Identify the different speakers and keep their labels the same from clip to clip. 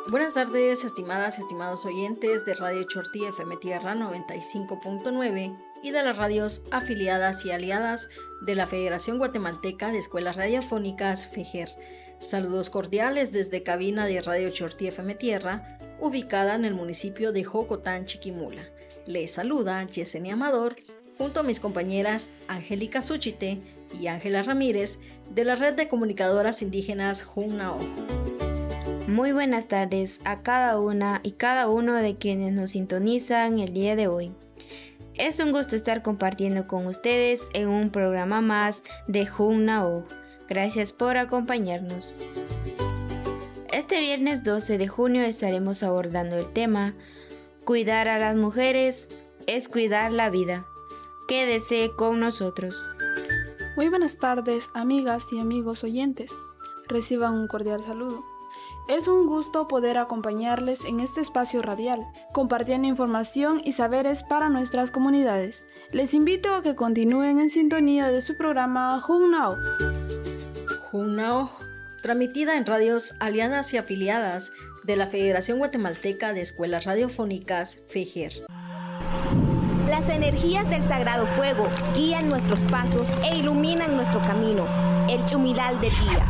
Speaker 1: Buenas tardes, estimadas y estimados oyentes de Radio Chortí FM Tierra 95.9 y de las radios afiliadas y aliadas de la Federación Guatemalteca de Escuelas Radiofónicas, FEGER. Saludos cordiales desde cabina de Radio Chortí FM Tierra, ubicada en el municipio de Jocotán, Chiquimula. Les saluda Yesenia Amador, junto a mis compañeras Angélica Suchite y Ángela Ramírez, de la Red de Comunicadoras Indígenas Junnao.
Speaker 2: Muy buenas tardes a cada una y cada uno de quienes nos sintonizan el día de hoy. Es un gusto estar compartiendo con ustedes en un programa más de Junnao. Gracias por acompañarnos. Este viernes 12 de junio estaremos abordando el tema Cuidar a las mujeres es cuidar la vida. Quédese con nosotros.
Speaker 3: Muy buenas tardes, amigas y amigos oyentes. Reciban un cordial saludo. Es un gusto poder acompañarles en este espacio radial, compartiendo información y saberes para nuestras comunidades. Les invito a que continúen en sintonía de su programa Junnao.
Speaker 1: Junnao, transmitida en radios aliadas y afiliadas de la Federación Guatemalteca de Escuelas Radiofónicas, FEGER.
Speaker 4: Las energías del Sagrado Fuego guían nuestros pasos e iluminan nuestro camino, el Chumilal del día.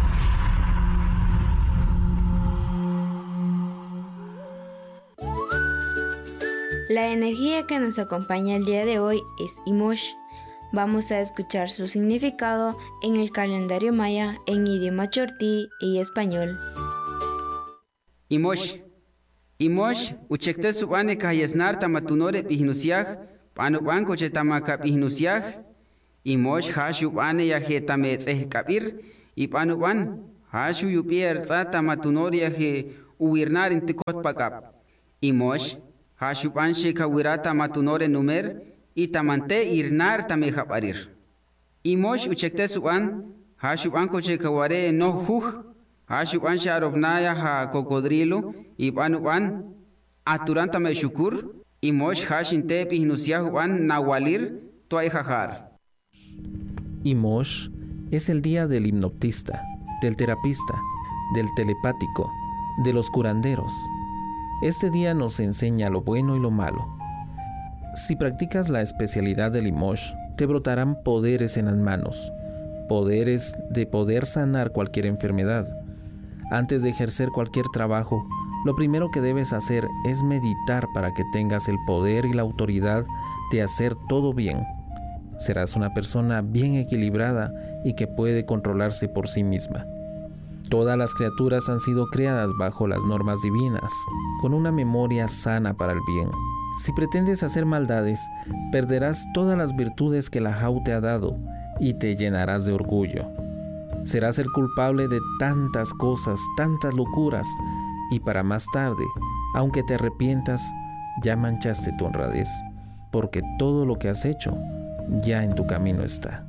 Speaker 2: La energía que nos acompaña el día de hoy es Imosh. Vamos a escuchar su significado en el calendario maya en idioma chortí y español.
Speaker 5: Imosh uchekte subane kahiyesnar tamatunore pihinusiaj, panuban kochetama kapihinusiaj. Imosh hashu bane yaje tametzeh kapir, y panuban hashu yupier tsa tamatunore yaje uwirnar intikot pakap. Imosh hashu panshe kawirata matunore numer, y tamante irnar tamejaparir. Imosh uchekte suban, hashu bankoche kaware no huj, hashu panshe arobnaya ha cocodrilo, y panuban aturan tame shukur. Imosh hashinte pihinusiahuban nawalir toaijajar.
Speaker 6: Imosh es el día del hipnotista, del terapista, del telepático, de los curanderos. Este día nos enseña lo bueno y lo malo. Si practicas la especialidad del Imosh, te brotarán poderes en las manos, poderes de poder sanar cualquier enfermedad. Antes de ejercer cualquier trabajo, lo primero que debes hacer es meditar para que tengas el poder y la autoridad de hacer todo bien. Serás una persona bien equilibrada y que puede controlarse por sí misma. Todas las criaturas han sido creadas bajo las normas divinas, con una memoria sana para el bien. Si pretendes hacer maldades, perderás todas las virtudes que la Jau te ha dado y te llenarás de orgullo. Serás el culpable de tantas cosas, tantas locuras, y para más tarde, aunque te arrepientas, ya manchaste tu honradez, porque todo lo que has hecho ya en tu camino está.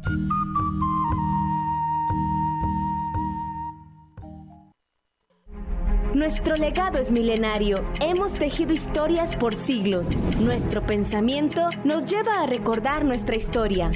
Speaker 4: Nuestro legado es milenario. Hemos tejido historias por siglos. Nuestro pensamiento nos lleva a recordar nuestra historia.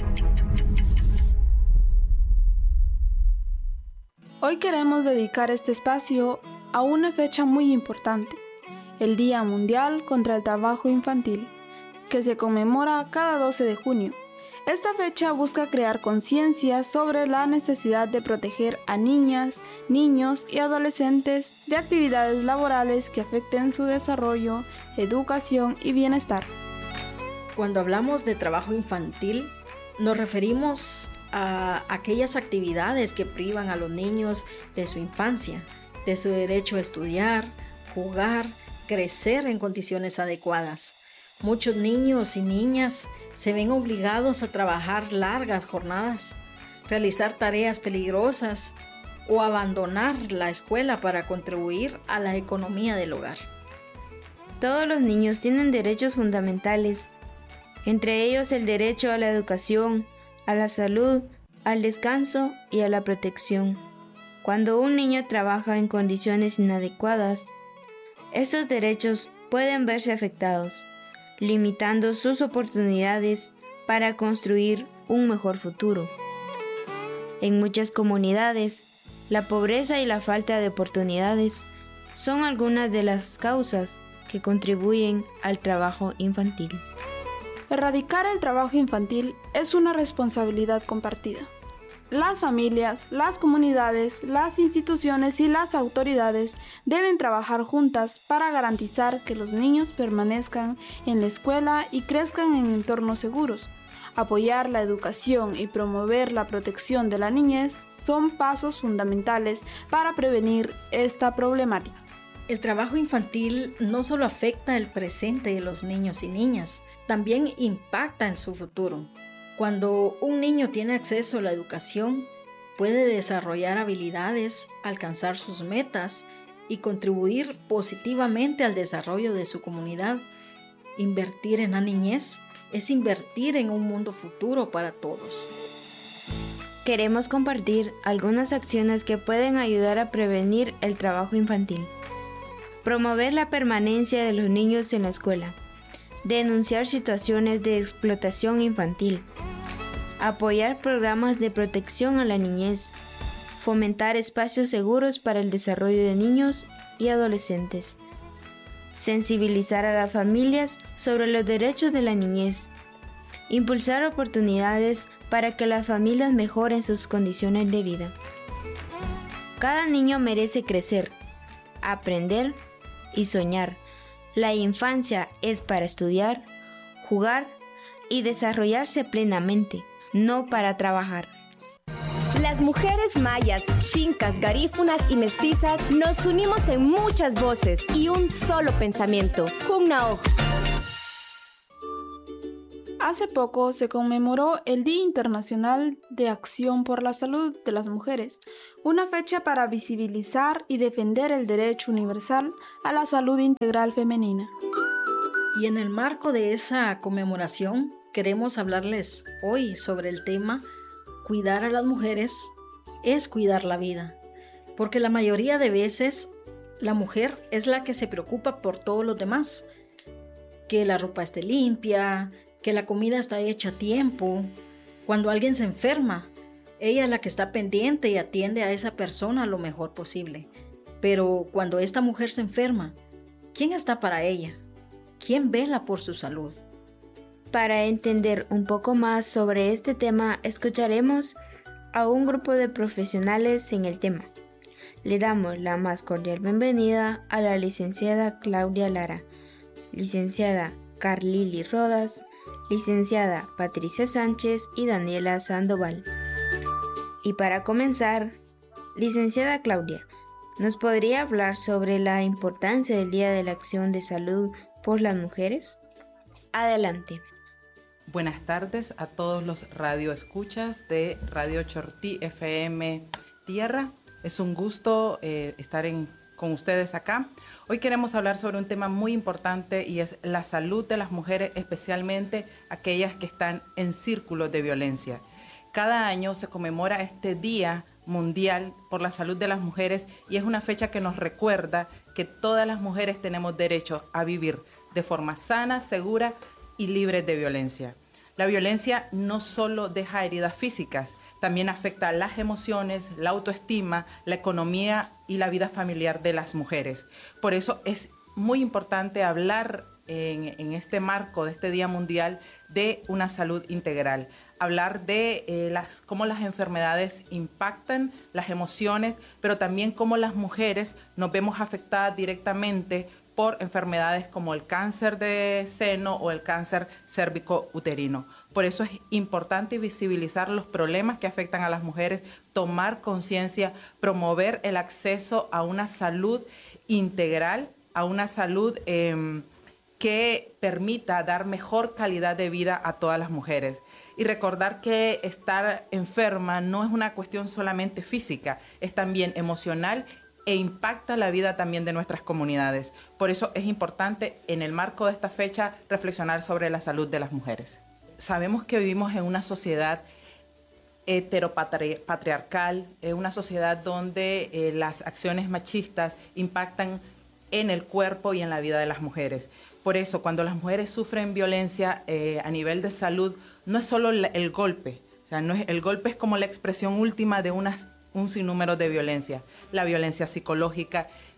Speaker 3: Hoy queremos dedicar este espacio a una fecha muy importante, el Día Mundial contra el Trabajo Infantil, que se conmemora cada 12 de junio. Esta fecha busca crear conciencia sobre la necesidad de proteger a niñas, niños y adolescentes de actividades laborales que afecten su desarrollo, educación y bienestar.
Speaker 1: Cuando hablamos de trabajo infantil, nos referimos a aquellas actividades que privan a los niños de su infancia, de su derecho a estudiar, jugar, crecer en condiciones adecuadas. Muchos niños y niñas se ven obligados a trabajar largas jornadas, realizar tareas peligrosas o abandonar la escuela para contribuir a la economía del hogar.
Speaker 2: Todos los niños tienen derechos fundamentales, entre ellos el derecho a la educación, a la salud, al descanso y a la protección. Cuando un niño trabaja en condiciones inadecuadas, estos derechos pueden verse afectados, limitando sus oportunidades para construir un mejor futuro. En muchas comunidades, la pobreza y la falta de oportunidades son algunas de las causas que contribuyen al trabajo infantil.
Speaker 3: Erradicar el trabajo infantil es una responsabilidad compartida. Las familias, las comunidades, las instituciones y las autoridades deben trabajar juntas para garantizar que los niños permanezcan en la escuela y crezcan en entornos seguros. Apoyar la educación y promover la protección de la niñez son pasos fundamentales para prevenir esta problemática.
Speaker 1: El trabajo infantil no solo afecta el presente de los niños y niñas, también impacta en su futuro. Cuando un niño tiene acceso a la educación, puede desarrollar habilidades, alcanzar sus metas y contribuir positivamente al desarrollo de su comunidad. Invertir en la niñez es invertir en un mundo futuro para todos.
Speaker 2: Queremos compartir algunas acciones que pueden ayudar a prevenir el trabajo infantil. Promover la permanencia de los niños en la escuela. Denunciar situaciones de explotación infantil. Apoyar programas de protección a la niñez. Fomentar espacios seguros para el desarrollo de niños y adolescentes. Sensibilizar a las familias sobre los derechos de la niñez. Impulsar oportunidades para que las familias mejoren sus condiciones de vida. Cada niño merece crecer, aprender y soñar. La infancia es para estudiar, jugar y desarrollarse plenamente, no para trabajar.
Speaker 4: Las mujeres mayas, xincas, garífunas y mestizas nos unimos en muchas voces y un solo pensamiento. Junnaoj.
Speaker 3: Hace poco se conmemoró el Día Internacional de Acción por la Salud de las Mujeres, una fecha para visibilizar y defender el derecho universal a la salud integral femenina.
Speaker 1: Y en el marco de esa conmemoración, queremos hablarles hoy sobre el tema cuidar a las mujeres es cuidar la vida, porque la mayoría de veces la mujer es la que se preocupa por todos los demás, que la ropa esté limpia, que la comida está hecha a tiempo. Cuando alguien se enferma, ella es la que está pendiente y atiende a esa persona lo mejor posible. Pero cuando esta mujer se enferma, ¿quién está para ella? ¿Quién vela por su salud?
Speaker 2: Para entender un poco más sobre este tema, escucharemos a un grupo de profesionales en el tema. Le damos la más cordial bienvenida a la licenciada Claudia Lara, licenciada Carlili Rodas, licenciada Patricia Sánchez y Daniela Sandoval. Y para comenzar, licenciada Claudia, ¿nos podría hablar sobre la importancia del Día de la Acción de Salud por las Mujeres? Adelante.
Speaker 7: Buenas tardes a todos los radioescuchas de Radio Chortí FM Tierra. Es un gusto estar con ustedes acá. Hoy queremos hablar sobre un tema muy importante y es la salud de las mujeres, especialmente aquellas que están en círculos de violencia. Cada año se conmemora este Día Mundial por la Salud de las Mujeres y es una fecha que nos recuerda que todas las mujeres tenemos derecho a vivir de forma sana, segura y libre de violencia. La violencia no solo deja heridas físicas, también afecta las emociones, la autoestima, la economía y la vida familiar de las mujeres. Por eso es muy importante hablar en este marco de este Día Mundial de una salud integral. Hablar de cómo las enfermedades impactan las emociones, pero también cómo las mujeres nos vemos afectadas directamente por enfermedades como el cáncer de seno o el cáncer cérvico-uterino. Por eso es importante visibilizar los problemas que afectan a las mujeres, tomar conciencia, promover el acceso a una salud integral, a una salud que permita dar mejor calidad de vida a todas las mujeres. Y recordar que estar enferma no es una cuestión solamente física, es también emocional e impacta la vida también de nuestras comunidades. Por eso es importante, en el marco de esta fecha, reflexionar sobre la salud de las mujeres. Sabemos que vivimos en una sociedad heteropatriarcal, una sociedad donde las acciones machistas impactan en el cuerpo y en la vida de las mujeres. Por eso, cuando las mujeres sufren violencia a nivel de salud, no es solo el golpe. O sea, el golpe es como la expresión última de un sinnúmero de violencia. La violencia psicológica,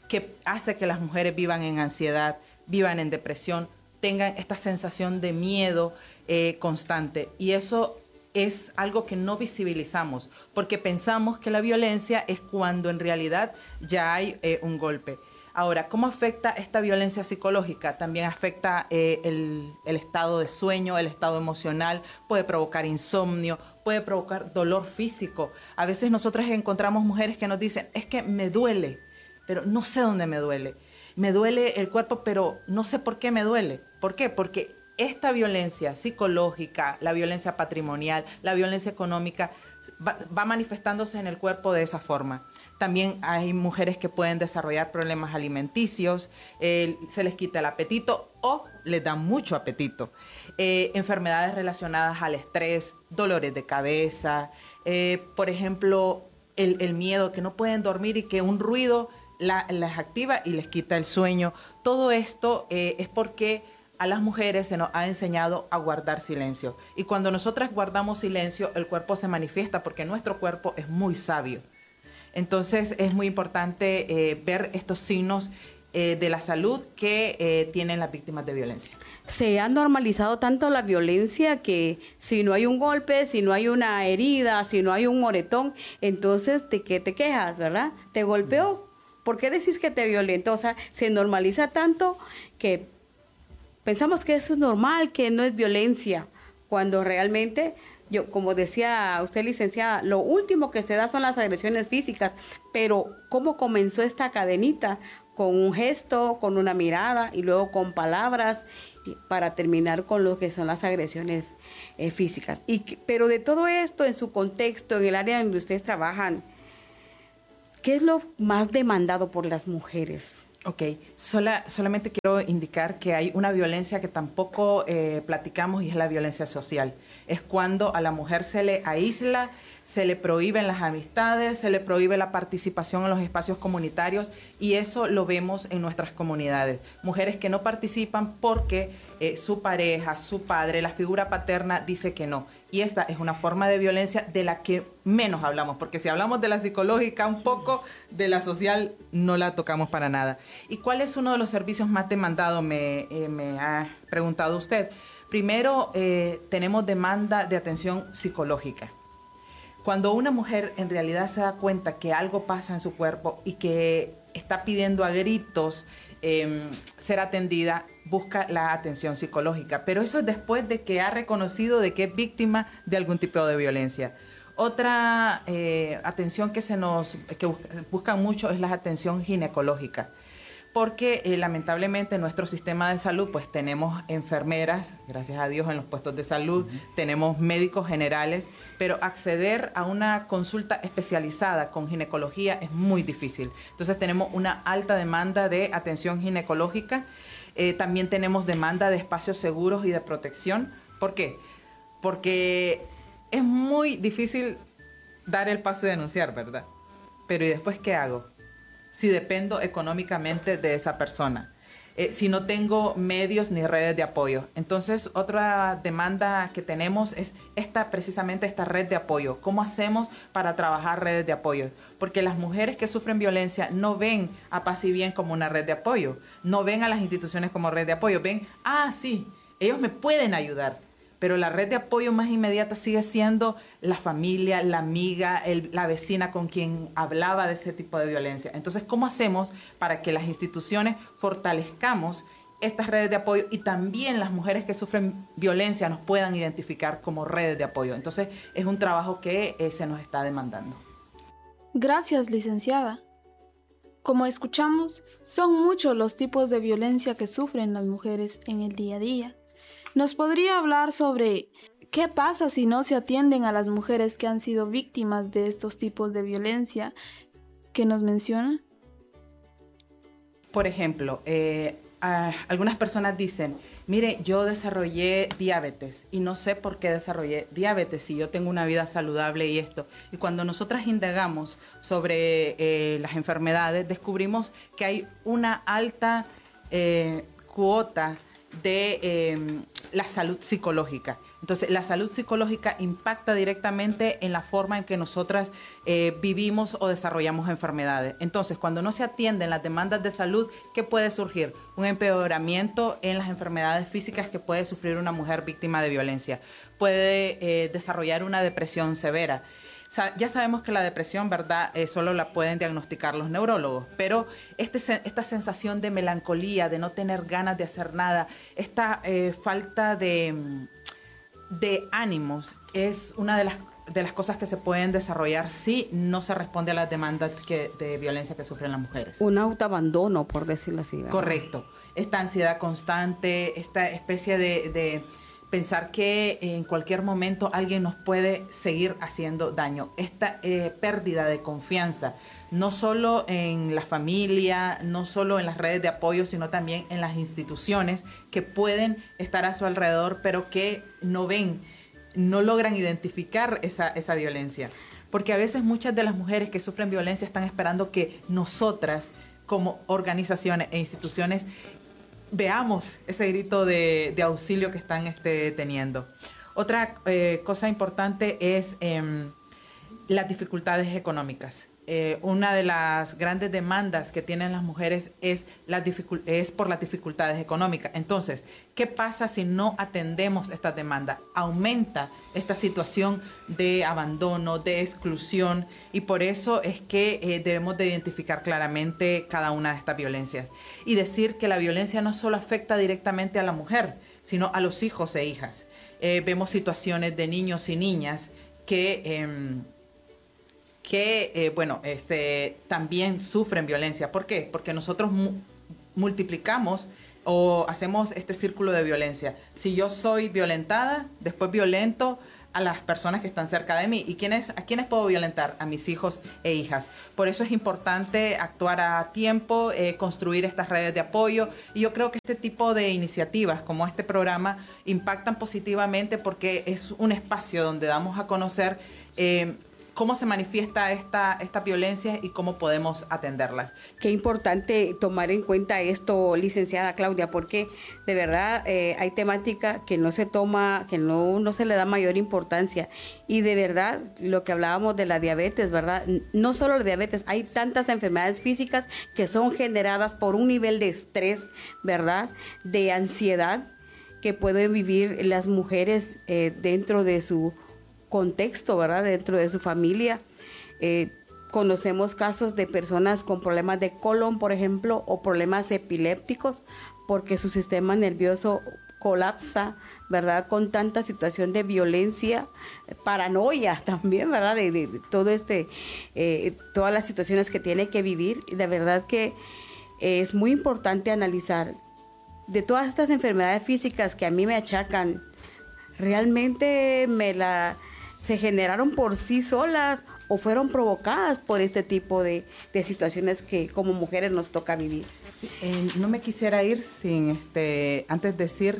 Speaker 7: que hace que las mujeres vivan en ansiedad, vivan en depresión, tengan esta sensación de miedo constante. Y eso es algo que no visibilizamos, porque pensamos que la violencia es cuando en realidad ya hay un golpe. Ahora, ¿cómo afecta esta violencia psicológica? También afecta el estado de sueño, el estado emocional, puede provocar insomnio, puede provocar dolor físico. A veces nosotras encontramos mujeres que nos dicen, es que me duele, pero no sé dónde me duele. Me duele el cuerpo, pero no sé por qué me duele. ¿Por qué? Porque esta violencia psicológica, la violencia patrimonial, la violencia económica, va manifestándose en el cuerpo de esa forma. También hay mujeres que pueden desarrollar problemas alimenticios, se les quita el apetito o les da mucho apetito. Enfermedades relacionadas al estrés, dolores de cabeza, por ejemplo, el miedo, que no pueden dormir y que un ruido las activa y les quita el sueño. Todo esto es porque a las mujeres se nos ha enseñado a guardar silencio. Y cuando nosotras guardamos silencio, el cuerpo se manifiesta porque nuestro cuerpo es muy sabio. Entonces es muy importante ver estos signos de la salud que tienen las víctimas de violencia.
Speaker 8: Se ha normalizado tanto la violencia que si no hay un golpe, si no hay una herida, si no hay un moretón, entonces ¿de qué te quejas, verdad? ¿Te golpeó? ¿Por qué decís que te violentó? O sea, se normaliza tanto que pensamos que eso es normal, que no es violencia, cuando realmente, yo, como decía usted, licenciada, lo último que se da son las agresiones físicas, pero ¿cómo comenzó esta cadenita? Con un gesto, con una mirada y luego con palabras para terminar con lo que son las agresiones físicas. Pero de todo esto, en su contexto, en el área donde ustedes trabajan, ¿qué es lo más demandado por las mujeres?
Speaker 7: Ok, solamente quiero indicar que hay una violencia que tampoco platicamos y es la violencia social. Es cuando a la mujer se le aísla, se le prohíben las amistades, se le prohíbe la participación en los espacios comunitarios y eso lo vemos en nuestras comunidades. Mujeres que no participan porque su pareja, su padre, la figura paterna dice que no. Y esta es una forma de violencia de la que menos hablamos, porque si hablamos de la psicológica un poco, de la social no la tocamos para nada. ¿Y cuál es uno de los servicios más demandados? Me ha preguntado usted. Primero, tenemos demanda de atención psicológica. Cuando una mujer en realidad se da cuenta que algo pasa en su cuerpo y que está pidiendo a gritos ser atendida, busca la atención psicológica. Pero eso es después de que ha reconocido de que es víctima de algún tipo de violencia. Otra atención que buscan mucho es la atención ginecológica. Porque lamentablemente en nuestro sistema de salud pues tenemos enfermeras, gracias a Dios, en los puestos de salud, tenemos médicos generales, pero acceder a una consulta especializada con ginecología es muy difícil. Entonces tenemos una alta demanda de atención ginecológica, también tenemos demanda de espacios seguros y de protección. ¿Por qué? Porque es muy difícil dar el paso de denunciar, ¿verdad? Pero ¿y después qué hago? Si dependo económicamente de esa persona, si no tengo medios ni redes de apoyo. Entonces, otra demanda que tenemos es precisamente esta red de apoyo. ¿Cómo hacemos para trabajar redes de apoyo? Porque las mujeres que sufren violencia no ven a Paz y Bien como una red de apoyo, no ven a las instituciones como red de apoyo, ven, sí, ellos me pueden ayudar. Pero la red de apoyo más inmediata sigue siendo la familia, la amiga, la vecina con quien hablaba de ese tipo de violencia. Entonces, ¿cómo hacemos para que las instituciones fortalezcamos estas redes de apoyo y también las mujeres que sufren violencia nos puedan identificar como redes de apoyo? Entonces, es un trabajo que se nos está demandando.
Speaker 3: Gracias, licenciada. Como escuchamos, son muchos los tipos de violencia que sufren las mujeres en el día a día. ¿Nos podría hablar sobre qué pasa si no se atienden a las mujeres que han sido víctimas de estos tipos de violencia que nos menciona?
Speaker 7: Por ejemplo, algunas personas dicen, mire, yo desarrollé diabetes y no sé por qué desarrollé diabetes si yo tengo una vida saludable y esto. Y cuando nosotras indagamos sobre las enfermedades, descubrimos que hay una alta cuota de la salud psicológica. Entonces, la salud psicológica impacta directamente en la forma en que nosotras vivimos o desarrollamos enfermedades. Entonces, cuando no se atienden las demandas de salud, ¿qué puede surgir? Un empeoramiento en las enfermedades físicas que puede sufrir una mujer víctima de violencia. Puede desarrollar una depresión severa. Ya sabemos que la depresión, ¿verdad?, solo la pueden diagnosticar los neurólogos, pero esta sensación de melancolía, de no tener ganas de hacer nada, esta falta de ánimos es una de las cosas que se pueden desarrollar si no se responde a las demandas de violencia que sufren las mujeres.
Speaker 8: Un autoabandono, por decirlo así, ¿verdad?
Speaker 7: Correcto. Esta ansiedad constante, esta especie de pensar que en cualquier momento alguien nos puede seguir haciendo daño. Esta pérdida de confianza, no solo en la familia, no solo en las redes de apoyo, sino también en las instituciones que pueden estar a su alrededor, pero que no logran identificar esa violencia. Porque a veces muchas de las mujeres que sufren violencia están esperando que nosotras, como organizaciones e instituciones, veamos ese grito de auxilio que están teniendo. Otra cosa importante es las dificultades económicas. Una de las grandes demandas que tienen las mujeres es por las dificultades económicas. Entonces, ¿qué pasa si no atendemos estas demandas? Aumenta esta situación de abandono, de exclusión, y por eso es que debemos de identificar claramente cada una de estas violencias y decir que la violencia no solo afecta directamente a la mujer, sino a los hijos e hijas. Vemos situaciones de niños y niñas que también sufren violencia. ¿Por qué? Porque nosotros multiplicamos o hacemos este círculo de violencia. Si yo soy violentada, después violento a las personas que están cerca de mí. ¿Y a quiénes puedo violentar? A mis hijos e hijas. Por eso es importante actuar a tiempo, construir estas redes de apoyo. Y yo creo que este tipo de iniciativas, como este programa, impactan positivamente porque es un espacio donde damos a conocer cómo se manifiesta esta violencia y cómo podemos atenderlas.
Speaker 8: Qué importante tomar en cuenta esto, licenciada Claudia, porque de verdad hay temática que no se toma, que no se le da mayor importancia. Y de verdad, lo que hablábamos de la diabetes, ¿verdad? No solo la diabetes, hay tantas enfermedades físicas que son generadas por un nivel de estrés, ¿verdad? De ansiedad que pueden vivir las mujeres dentro de su contexto, ¿verdad? Dentro de su familia. Conocemos casos de personas con problemas de colon, por ejemplo, o problemas epilépticos, porque su sistema nervioso colapsa, ¿verdad? Con tanta situación de violencia, paranoia también, ¿verdad? De todo todas las situaciones que tiene que vivir. Y de verdad que es muy importante analizar de todas estas enfermedades físicas que a mí me achacan, ¿realmente se generaron por sí solas o fueron provocadas por este tipo de situaciones que como mujeres nos toca vivir?
Speaker 7: Sí, no me quisiera ir sin antes decir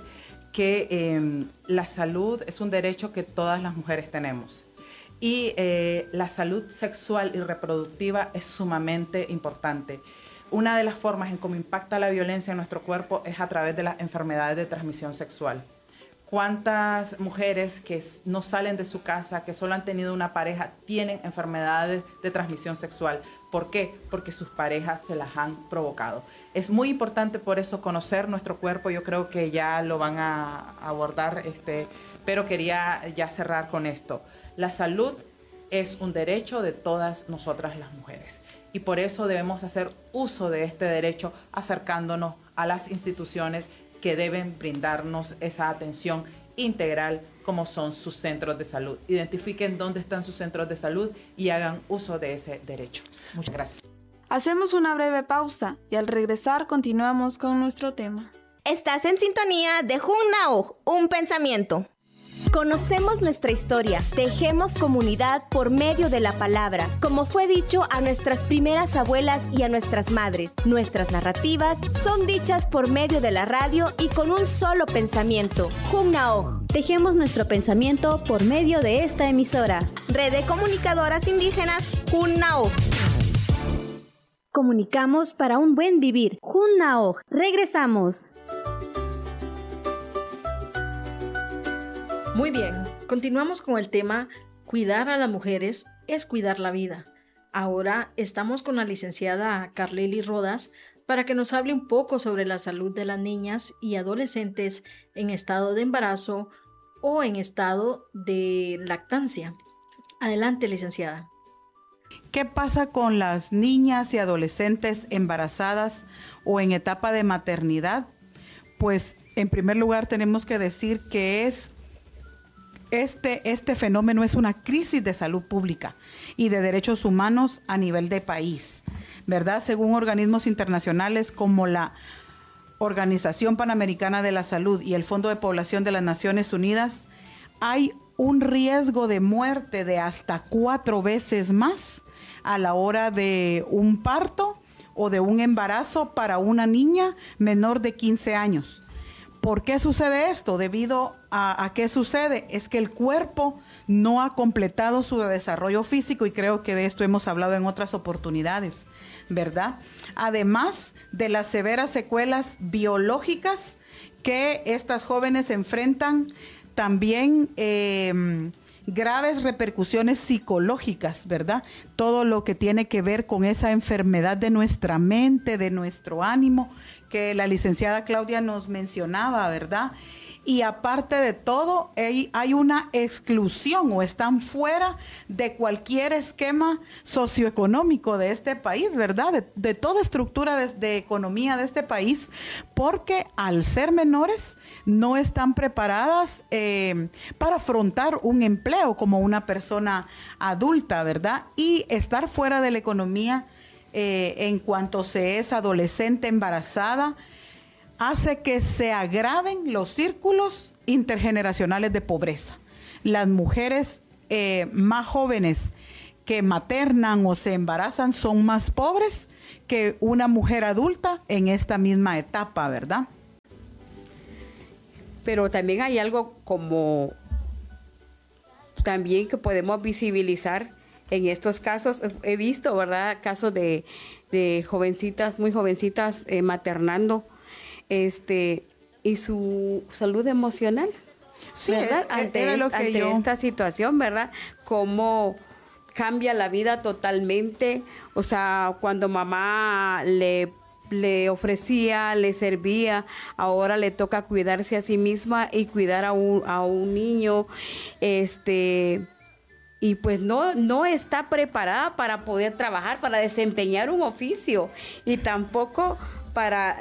Speaker 7: que la salud es un derecho que todas las mujeres tenemos. Y la salud sexual y reproductiva es sumamente importante. Una de las formas en cómo impacta la violencia en nuestro cuerpo es a través de las enfermedades de transmisión sexual. ¿Cuántas mujeres que no salen de su casa, que solo han tenido una pareja, tienen enfermedades de transmisión sexual? ¿Por qué? Porque sus parejas se las han provocado. Es muy importante por eso conocer nuestro cuerpo. Yo creo que ya lo van a abordar, pero quería ya cerrar con esto. La salud es un derecho de todas nosotras las mujeres. Y por eso debemos hacer uso de este derecho acercándonos a las instituciones que deben brindarnos esa atención integral como son sus centros de salud. Identifiquen dónde están sus centros de salud y hagan uso de ese derecho. Muchas gracias.
Speaker 3: Hacemos una breve pausa y al regresar continuamos con nuestro tema.
Speaker 4: Estás en sintonía de Junaoj, un pensamiento. Conocemos nuestra historia, tejemos comunidad por medio de la palabra, como fue dicho a nuestras primeras abuelas y a nuestras madres. Nuestras narrativas son dichas por medio de la radio y con un solo pensamiento, Junaoj.
Speaker 9: Tejemos nuestro pensamiento por medio de esta emisora.
Speaker 4: Red de Comunicadoras Indígenas, Junaoj.
Speaker 9: Comunicamos para un buen vivir. Junaoj. Regresamos.
Speaker 1: Muy bien, continuamos con el tema Cuidar a las mujeres es cuidar la vida. Ahora estamos con la licenciada Carlely Rodas para que nos hable un poco sobre la salud de las niñas y adolescentes en estado de embarazo o en estado de lactancia. Adelante, licenciada.
Speaker 7: ¿Qué pasa con las niñas y adolescentes embarazadas o en etapa de maternidad? Pues en primer lugar tenemos que decir que este fenómeno es una crisis de salud pública y de derechos humanos a nivel de país, ¿verdad? Según organismos internacionales como la Organización Panamericana de la Salud y el Fondo de Población de las Naciones Unidas, hay un riesgo de muerte de hasta 4 veces más a la hora de un parto o de un embarazo para una niña menor de 15 años. ¿Por qué sucede esto? Debido a qué sucede, es que el cuerpo no ha completado su desarrollo físico y creo que de esto hemos hablado en otras oportunidades, ¿verdad? Además de las severas secuelas biológicas que estas jóvenes enfrentan, también graves repercusiones psicológicas, ¿verdad? Todo lo que tiene que ver con esa enfermedad de nuestra mente, de nuestro ánimo, que la licenciada Claudia nos mencionaba, ¿verdad? Y aparte de todo, hay una exclusión o están fuera de cualquier esquema socioeconómico de este país, ¿verdad? De toda estructura de economía de este país, porque al ser menores no están preparadas para afrontar un empleo como una persona adulta, ¿verdad? Y estar fuera de la economía en cuanto se es adolescente embarazada, hace que se agraven los círculos intergeneracionales de pobreza. Las mujeres más jóvenes que maternan o se embarazan son más pobres que una mujer adulta en esta misma etapa, ¿verdad?
Speaker 8: Pero también hay algo como también que podemos visibilizar en estos casos. He visto, ¿verdad?, casos de jovencitas, muy jovencitas maternando, y su salud emocional,
Speaker 7: sí,
Speaker 8: ¿verdad? Ante esta situación, ¿verdad? Cómo cambia la vida totalmente. O sea, cuando mamá le ofrecía, le servía, ahora le toca cuidarse a sí misma y cuidar a un niño, y pues no está preparada para poder trabajar, para desempeñar un oficio, y tampoco para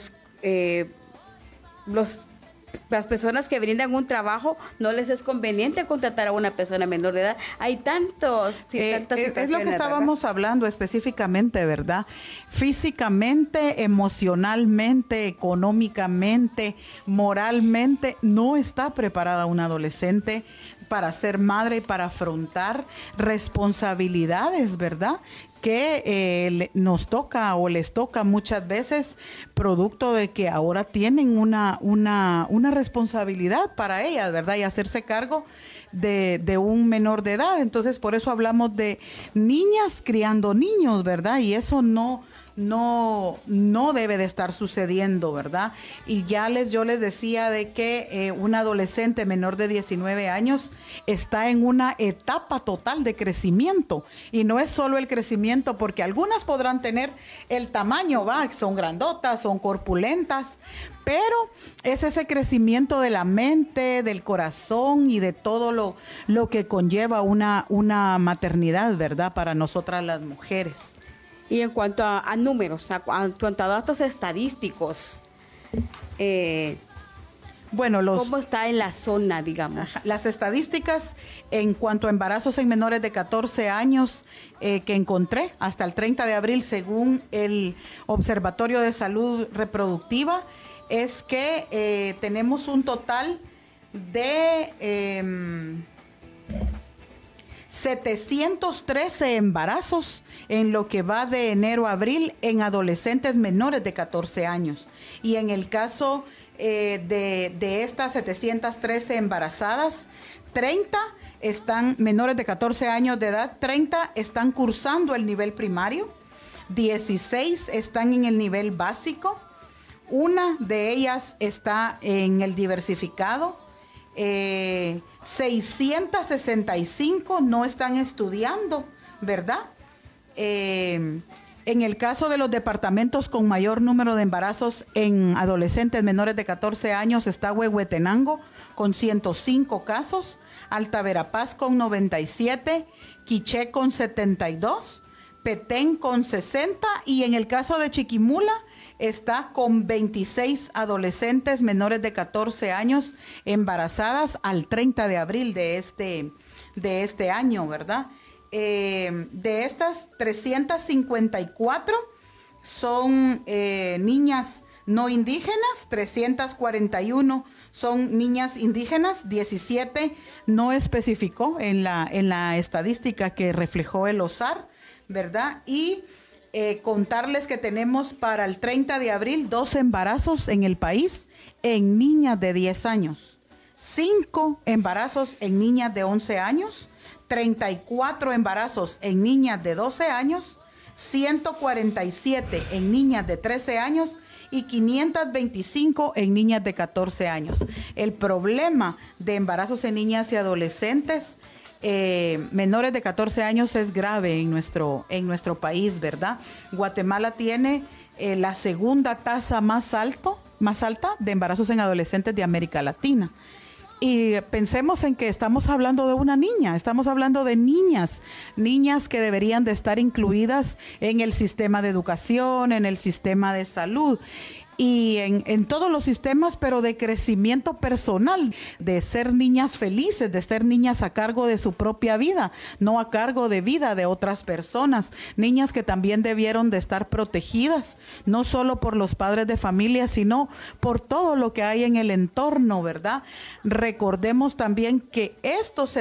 Speaker 8: las personas que brindan un trabajo, no les es conveniente contratar a una persona menor de edad. Hay tantas situaciones.
Speaker 7: Es lo que estábamos hablando específicamente, ¿verdad? Físicamente, emocionalmente, económicamente, moralmente, no está preparada una adolescente para ser madre y para afrontar responsabilidades, ¿verdad?, que nos toca o les toca muchas veces, producto de que ahora tienen una responsabilidad para ellas, ¿verdad? Y hacerse cargo de un menor de edad. Entonces, por eso hablamos de niñas criando niños, ¿verdad? Y eso no debe de estar sucediendo, ¿verdad? Y yo les decía de que un adolescente menor de 19 años está en una etapa total de crecimiento, y no es solo el crecimiento, porque algunas podrán tener el tamaño, son grandotas, son corpulentas, pero es ese crecimiento de la mente, del corazón y de todo lo que conlleva una maternidad, ¿verdad?, para nosotras las mujeres.
Speaker 8: Y en cuanto a números, en cuanto a datos estadísticos, ¿cómo está en la zona, digamos?
Speaker 7: Las estadísticas en cuanto a embarazos en menores de 14 años que encontré hasta el 30 de abril, según el Observatorio de Salud Reproductiva, es que tenemos un total de 713 embarazos en lo que va de enero a abril en adolescentes menores de 14 años. Y en el caso de estas 713 embarazadas, 30 están menores de 14 años de edad, 30 están cursando el nivel primario, 16 están en el nivel básico, una de ellas está en el diversificado,
Speaker 10: 665 no están estudiando, ¿verdad? En el caso de los departamentos con mayor número de embarazos en adolescentes menores de 14 años está Huehuetenango con 105 casos, Alta Verapaz con 97, Quiché con 72, Petén con 60 y en el caso de Chiquimula está con 26 adolescentes menores de 14 años embarazadas al 30 de abril de este año, ¿verdad? De estas 354 son niñas no indígenas, 341 son niñas indígenas, 17 no especificó en la estadística que reflejó el OSAR, ¿verdad? Y contarles que tenemos para el 30 de abril 2 embarazos en el país en niñas de 10 años, 5 embarazos en niñas de 11 años, 34 embarazos en niñas de 12 años, 147 en niñas de 13 años y 525 en niñas de 14 años. El problema de embarazos en niñas y adolescentes menores de 14 años es grave en nuestro país, ¿verdad? Guatemala tiene la segunda tasa más alta de embarazos en adolescentes de América Latina. Y pensemos en que estamos hablando de una niña, estamos hablando de niñas que deberían de estar incluidas en el sistema de educación, en el sistema de salud y en todos los sistemas, pero de crecimiento personal, de ser niñas felices, de ser niñas a cargo de su propia vida, no a cargo de vida de otras personas, niñas que también debieron de estar protegidas, no solo por los padres de familia, sino por todo lo que hay en el entorno, ¿verdad? Recordemos también que estos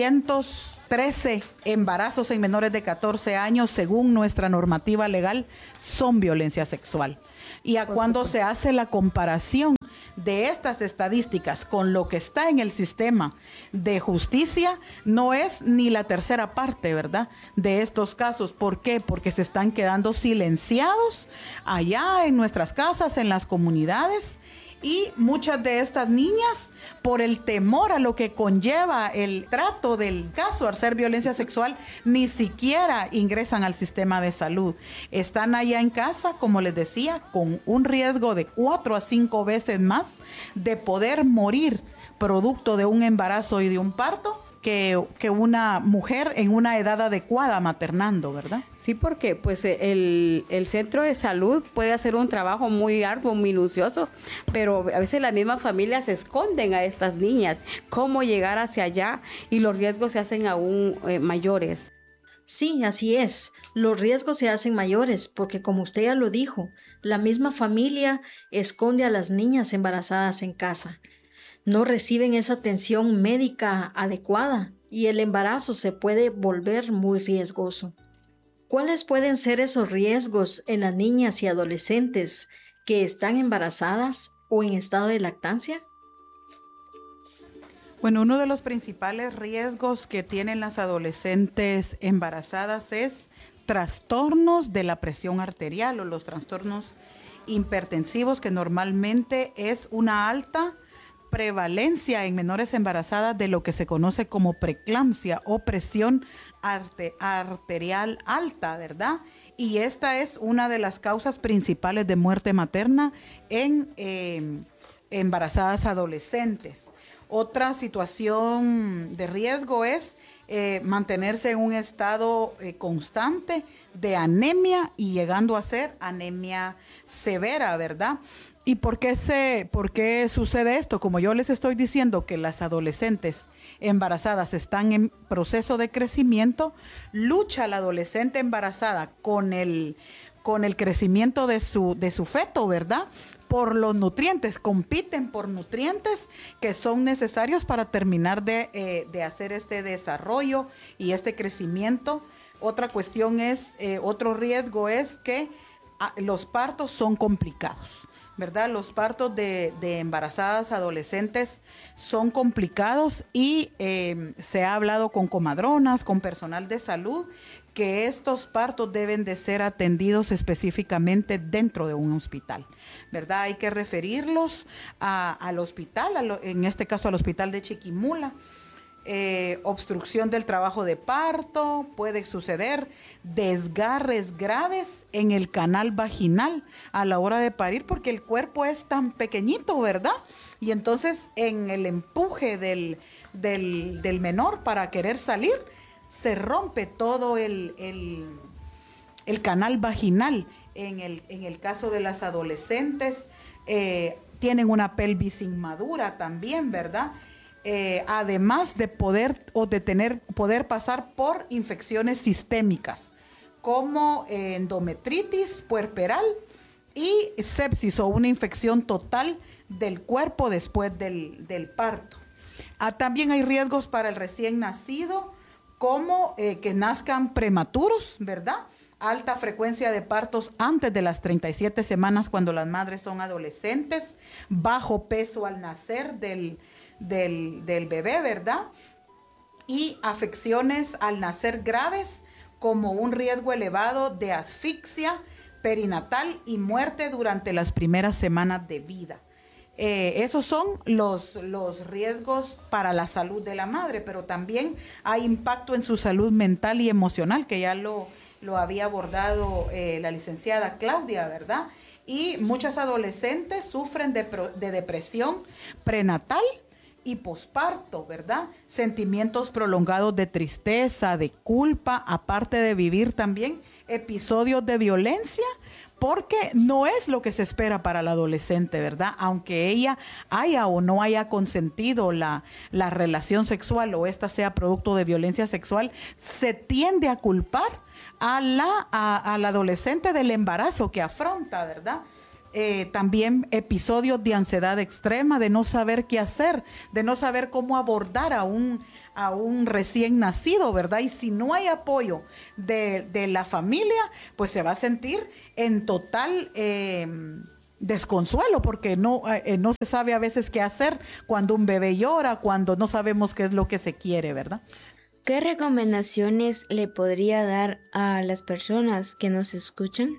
Speaker 10: 713 embarazos en menores de 14 años, según nuestra normativa legal, son violencia sexual. Y cuando se hace la comparación de estas estadísticas con lo que está en el sistema de justicia, no es ni la tercera parte, ¿verdad?, de estos casos. ¿Por qué? Porque se están quedando silenciados allá en nuestras casas, en las comunidades, y muchas de estas niñas, por el temor a lo que conlleva el trato del caso al ser violencia sexual, ni siquiera ingresan al sistema de salud. Están allá en casa, como les decía, con un riesgo de 4 a 5 veces más de poder morir producto de un embarazo y de un parto que una mujer en una edad adecuada maternando, ¿verdad?
Speaker 8: Sí, porque pues el centro de salud puede hacer un trabajo muy arduo, minucioso, pero a veces las mismas familias esconden a estas niñas, cómo llegar hacia allá y los riesgos se hacen aún mayores.
Speaker 1: Sí, así es. Los riesgos se hacen mayores porque, como usted ya lo dijo, la misma familia esconde a las niñas embarazadas en casa. No reciben esa atención médica adecuada y el embarazo se puede volver muy riesgoso. ¿Cuáles pueden ser esos riesgos en las niñas y adolescentes que están embarazadas o en estado de lactancia?
Speaker 10: Bueno, uno de los principales riesgos que tienen las adolescentes embarazadas es trastornos de la presión arterial o los trastornos hipertensivos, que normalmente es una alta prevalencia en menores embarazadas de lo que se conoce como preeclampsia o presión arterial alta, ¿verdad? Y esta es una de las causas principales de muerte materna en embarazadas adolescentes. Otra situación de riesgo es mantenerse en un estado constante de anemia y llegando a ser anemia severa, ¿verdad? ¿Y por qué sucede esto? Como yo les estoy diciendo que las adolescentes embarazadas están en proceso de crecimiento, lucha la adolescente embarazada con el crecimiento de su feto, ¿verdad? Por los nutrientes, compiten por nutrientes que son necesarios para terminar de hacer este desarrollo y este crecimiento. Otra cuestión otro riesgo es que los partos son complicados, ¿verdad? Los partos de embarazadas adolescentes son complicados y se ha hablado con comadronas, con personal de salud, que estos partos deben de ser atendidos específicamente dentro de un hospital, ¿verdad? Hay que referirlos al hospital, en este caso al hospital de Chiquimula. Obstrucción del trabajo de parto, puede suceder desgarres graves en el canal vaginal a la hora de parir, porque el cuerpo es tan pequeñito, ¿verdad? Y entonces en el empuje del menor para querer salir, se rompe todo el canal vaginal. En el caso de las adolescentes, tienen una pelvis inmadura también, ¿verdad? Además de poder pasar por infecciones sistémicas como endometritis puerperal y sepsis o una infección total del cuerpo después del parto. También hay riesgos para el recién nacido, como que nazcan prematuros, ¿verdad? Alta frecuencia de partos antes de las 37 semanas cuando las madres son adolescentes, bajo peso al nacer del bebé, ¿verdad? Y afecciones al nacer graves, como un riesgo elevado de asfixia perinatal y muerte durante las primeras semanas de vida. Esos son los riesgos para la salud de la madre, pero también hay impacto en su salud mental y emocional, que ya lo había abordado la licenciada Claudia, ¿verdad? Y muchas adolescentes sufren de depresión prenatal y posparto, ¿verdad? Sentimientos prolongados de tristeza, de culpa, aparte de vivir también episodios de violencia, porque no es lo que se espera para la adolescente, ¿verdad? Aunque ella haya o no haya consentido la relación sexual o esta sea producto de violencia sexual, se tiende a culpar a la adolescente del embarazo que afronta, ¿verdad? También episodios de ansiedad extrema, de no saber qué hacer, de no saber cómo abordar a un recién nacido, ¿verdad? Y si no hay apoyo de la familia, pues se va a sentir en total desconsuelo, porque no se sabe a veces qué hacer cuando un bebé llora, cuando no sabemos qué es lo que se quiere, ¿verdad?
Speaker 2: ¿Qué recomendaciones le podría dar a las personas que nos escuchan?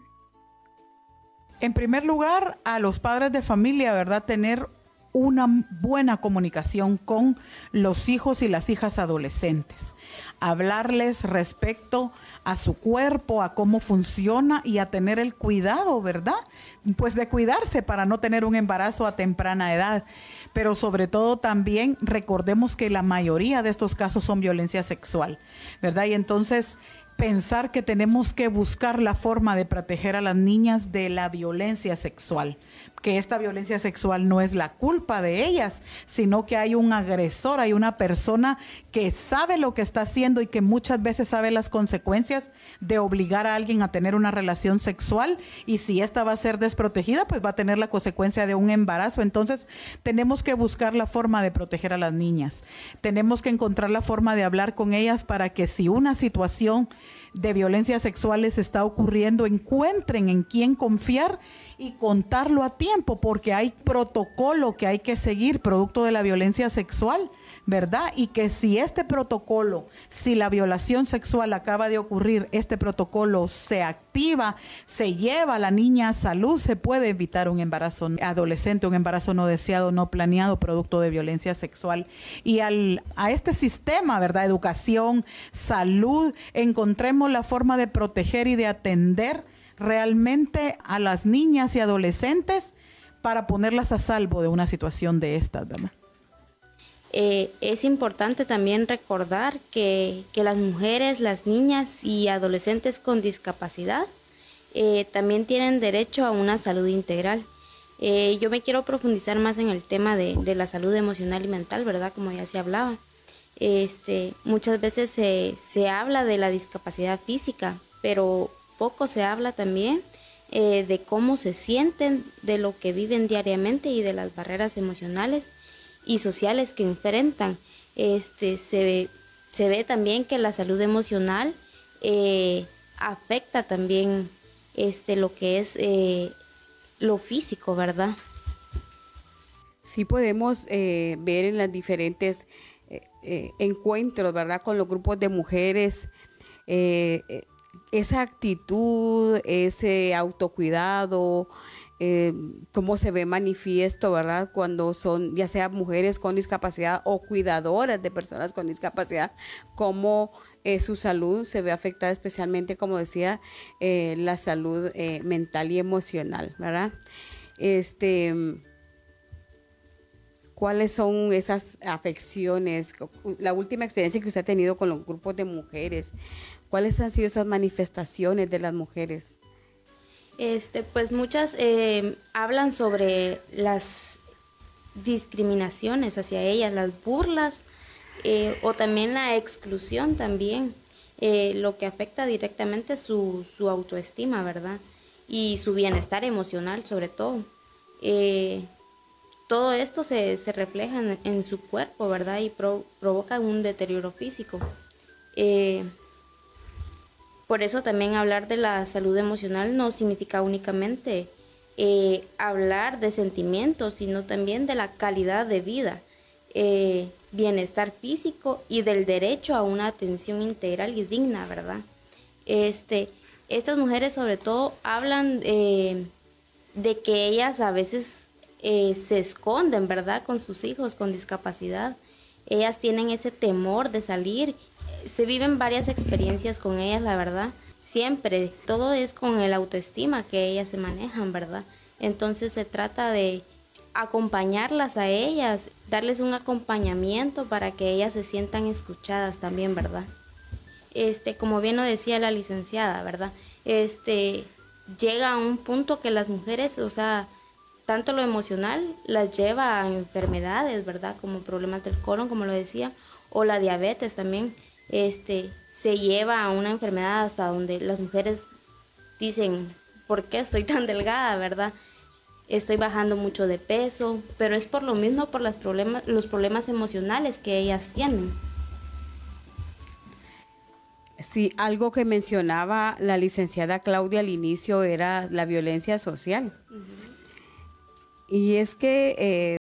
Speaker 10: En primer lugar, a los padres de familia, ¿verdad? Tener una buena comunicación con los hijos y las hijas adolescentes. Hablarles respecto a su cuerpo, a cómo funciona y a tener el cuidado, ¿verdad? Pues de cuidarse para no tener un embarazo a temprana edad. Pero sobre todo también recordemos que la mayoría de estos casos son violencia sexual, ¿verdad? Y entonces pensar que tenemos que buscar la forma de proteger a las niñas de la violencia sexual, que esta violencia sexual no es la culpa de ellas, sino que hay un agresor, hay una persona que sabe lo que está haciendo y que muchas veces sabe las consecuencias de obligar a alguien a tener una relación sexual, y si esta va a ser desprotegida, pues va a tener la consecuencia de un embarazo. Entonces tenemos que buscar la forma de proteger a las niñas, tenemos que encontrar la forma de hablar con ellas para que si una situación de violencia sexual les está ocurriendo, encuentren en quién confiar y contarlo a tiempo, porque hay protocolo que hay que seguir producto de la violencia sexual, ¿verdad? Y que si este protocolo, si la violación sexual acaba de ocurrir, este protocolo se activa, se lleva a la niña a salud, se puede evitar un embarazo adolescente, un embarazo no deseado, no planeado, producto de violencia sexual. Y a este sistema, ¿verdad? Educación, salud, encontremos la forma de proteger y de atender realmente a las niñas y adolescentes para ponerlas a salvo de una situación de estas, ¿verdad?
Speaker 2: Es importante también recordar que las mujeres, las niñas y adolescentes con discapacidad también tienen derecho a una salud integral. Yo me quiero profundizar más en el tema de la salud emocional y mental, ¿verdad? Como ya se hablaba. Muchas veces se habla de la discapacidad física, pero poco se habla también de cómo se sienten, de lo que viven diariamente y de las barreras emocionales y sociales que enfrentan. Se ve también que la salud emocional afecta también lo que es lo físico, ¿verdad?
Speaker 8: Sí podemos ver en las diferentes encuentros, ¿verdad? Con los grupos de mujeres, esa actitud, ese autocuidado, cómo se ve manifiesto, ¿verdad? Cuando son ya sea mujeres con discapacidad o cuidadoras de personas con discapacidad, cómo su salud se ve afectada, especialmente, como decía, la salud mental y emocional, ¿verdad? ¿Cuáles son esas afecciones? La última experiencia que usted ha tenido con los grupos de mujeres, ¿cuáles han sido esas manifestaciones de las mujeres?
Speaker 2: Pues muchas hablan sobre las discriminaciones hacia ellas, las burlas o también la exclusión también, lo que afecta directamente su autoestima, ¿verdad? Y su bienestar emocional sobre todo. Todo esto se refleja en su cuerpo, ¿verdad? Y provoca un deterioro físico. Por eso también hablar de la salud emocional no significa únicamente hablar de sentimientos, sino también de la calidad de vida, bienestar físico y del derecho a una atención integral y digna, ¿verdad? Estas mujeres sobre todo hablan de que ellas a veces se esconden, ¿verdad? Con sus hijos con discapacidad. Ellas tienen ese temor de salir. Se viven varias experiencias con ellas, la verdad. Siempre, todo es con el autoestima que ellas se manejan, ¿verdad? Entonces se trata de acompañarlas a ellas, darles un acompañamiento para que ellas se sientan escuchadas también, ¿verdad? Como bien lo decía la licenciada, ¿verdad? Llega a un punto que las mujeres, o sea, tanto lo emocional las lleva a enfermedades, ¿verdad? Como problemas del colon, como lo decía, o la diabetes también. Se lleva a una enfermedad hasta donde las mujeres dicen, ¿por qué estoy tan delgada, verdad? Estoy bajando mucho de peso, pero es por lo mismo, por los problemas emocionales que ellas tienen.
Speaker 8: Sí, algo que mencionaba la licenciada Claudia al inicio era la violencia social. Uh-huh. Y es que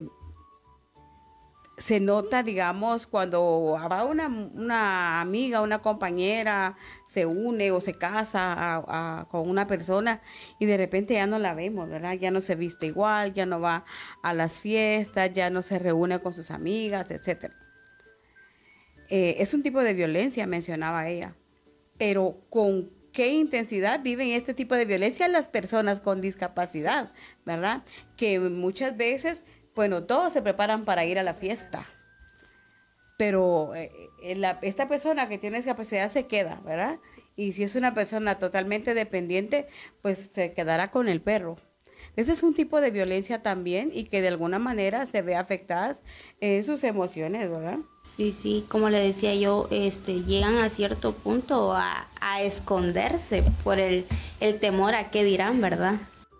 Speaker 8: se nota, digamos, cuando va una amiga, una compañera, se une o se casa con una persona y de repente ya no la vemos, ¿verdad? Ya no se viste igual, ya no va a las fiestas, ya no se reúne con sus amigas, etc. Es un tipo de violencia, mencionaba ella. Pero ¿con qué intensidad viven este tipo de violencia las personas con discapacidad, verdad? Que muchas veces, bueno, todos se preparan para ir a la fiesta, pero esta persona que tiene discapacidad se queda, ¿verdad? Y si es una persona totalmente dependiente, pues se quedará con el perro. Ese es un tipo de violencia también y que de alguna manera se ve afectadas sus emociones, ¿verdad?
Speaker 2: Sí, como le decía yo, llegan a cierto punto a esconderse por el temor a qué dirán, ¿verdad?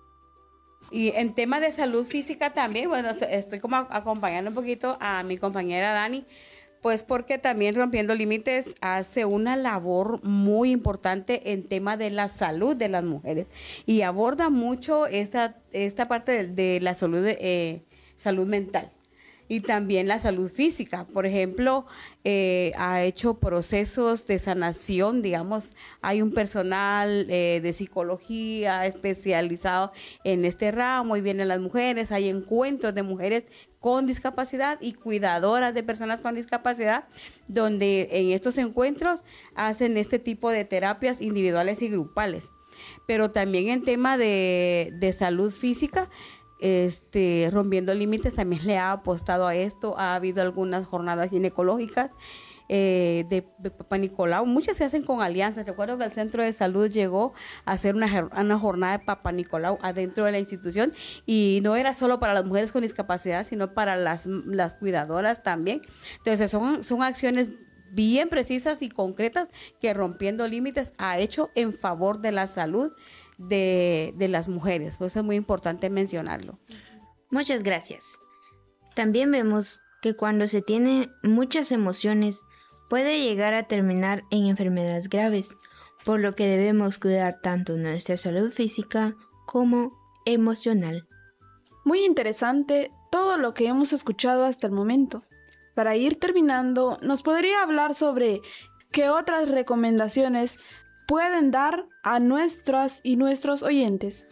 Speaker 8: Y en tema de salud física también, bueno, estoy como acompañando un poquito a mi compañera Dani, pues porque también Rompiendo Límites hace una labor muy importante en tema de la salud de las mujeres y aborda mucho esta parte de la salud mental y también la salud física. Por ejemplo, ha hecho procesos de sanación, digamos, hay un personal de psicología especializado en este ramo y vienen las mujeres, hay encuentros de mujeres con discapacidad y cuidadoras de personas con discapacidad, donde en estos encuentros hacen este tipo de terapias individuales y grupales. Pero también en tema de salud física, Rompiendo Límites también le ha apostado a esto. Ha habido algunas jornadas ginecológicas de Papá Nicolau. Muchas se hacen con alianzas. Recuerdo que el Centro de Salud llegó a hacer una jornada de Papá Nicolau adentro de la institución y no era solo para las mujeres con discapacidad, sino para las cuidadoras también. Entonces son acciones bien precisas y concretas que Rompiendo Límites ha hecho en favor de la salud de las mujeres. Pues es muy importante mencionarlo.
Speaker 2: Muchas gracias. También vemos que cuando se tiene muchas emociones puede llegar a terminar en enfermedades graves, por lo que debemos cuidar tanto nuestra salud física como emocional.
Speaker 3: Muy interesante todo lo que hemos escuchado hasta el momento. Para ir terminando, ¿nos podría hablar sobre qué otras recomendaciones pueden dar a nuestras y nuestros oyentes?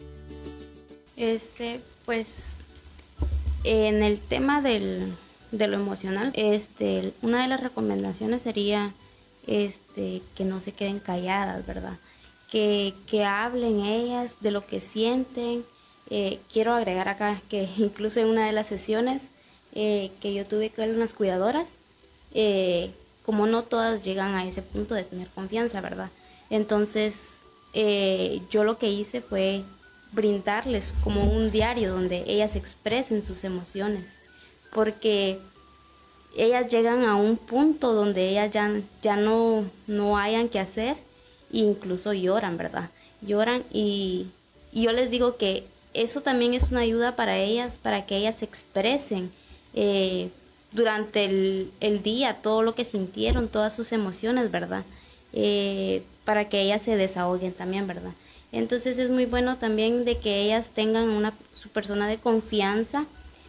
Speaker 2: Pues en el tema de lo emocional, una de las recomendaciones sería que no se queden calladas, ¿verdad? Que hablen ellas de lo que sienten. Quiero agregar acá que incluso en una de las sesiones que yo tuve con las cuidadoras, como no todas llegan a ese punto de tener confianza, ¿verdad? Entonces yo lo que hice fue brindarles como un diario donde ellas expresen sus emociones, porque ellas llegan a un punto donde ellas ya no hayan que hacer e incluso lloran, ¿verdad? Lloran y yo les digo que eso también es una ayuda para ellas, para que ellas expresen durante el día todo lo que sintieron, todas sus emociones, ¿verdad? Para que ellas se desahoguen también, ¿verdad? Entonces es muy bueno también de que ellas tengan su persona de confianza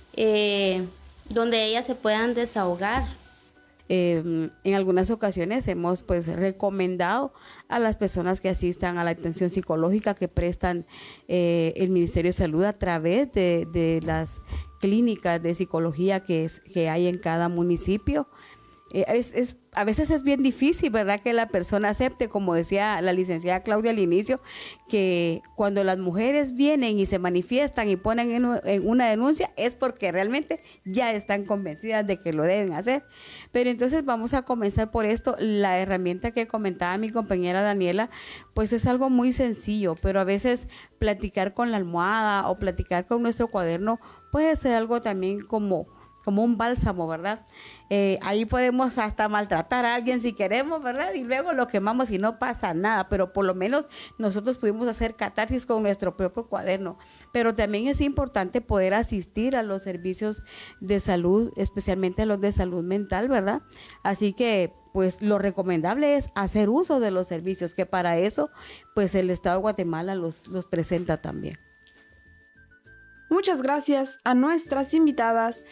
Speaker 2: donde ellas se puedan desahogar.
Speaker 8: En algunas ocasiones hemos pues recomendado a las personas que asistan a la atención psicológica que prestan el Ministerio de Salud a través de las clínicas de psicología que hay en cada municipio. A veces es bien difícil, ¿verdad?, que la persona acepte, como decía la licenciada Claudia al inicio, que cuando las mujeres vienen y se manifiestan y ponen en una denuncia es porque realmente ya están convencidas de que lo deben hacer. Pero entonces vamos a comenzar por esto. La herramienta que comentaba mi compañera Daniela, pues es algo muy sencillo, pero a veces platicar con la almohada o platicar con nuestro cuaderno puede ser algo también como un bálsamo, ¿verdad? Ahí podemos hasta maltratar a alguien si queremos, ¿verdad? Y luego lo quemamos y no pasa nada, pero por lo menos nosotros pudimos hacer catarsis con nuestro propio cuaderno. Pero también es importante poder asistir a los servicios de salud, especialmente a los de salud mental, ¿verdad? Así que pues lo recomendable es hacer uso de los servicios, que para eso pues el Estado de Guatemala los presenta también.
Speaker 3: Muchas gracias a nuestras invitadas